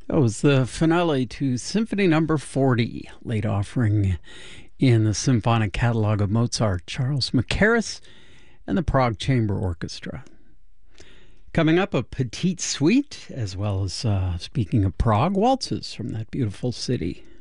That was the finale to Symphony Number 40, late offering in the symphonic catalog of Mozart, Charles Mackerras, and the Prague Chamber Orchestra. Coming up, a petite suite, as well as, speaking of Prague, waltzes from that beautiful city.